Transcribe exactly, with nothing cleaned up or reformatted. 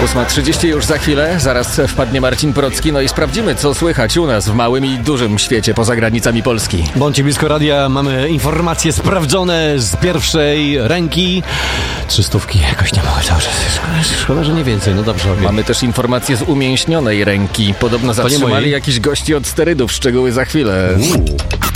ósma trzydzieści już za chwilę, zaraz wpadnie Marcin Procki, no i sprawdzimy, co słychać u nas w małym i dużym świecie poza granicami Polski. Bądźcie blisko radia, mamy informacje sprawdzone z pierwszej ręki. Trzystówki jakoś nie mogę cały czas. Szkoda, szkoda, że nie więcej, no dobrze. Okay. Mamy też informacje z umięśnionej ręki. Podobno zatrzymali jakichś gości od sterydów, szczegóły za chwilę. Uuu.